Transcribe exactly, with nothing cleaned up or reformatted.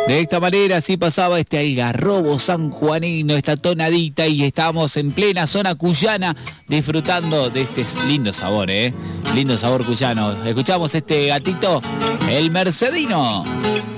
De esta manera así pasaba este algarrobo sanjuanino, esta tonadita, y estábamos en plena zona cuyana disfrutando de este lindo sabor, ¿eh? Lindo sabor cuyano. Escuchamos este gatito, el Mercedino.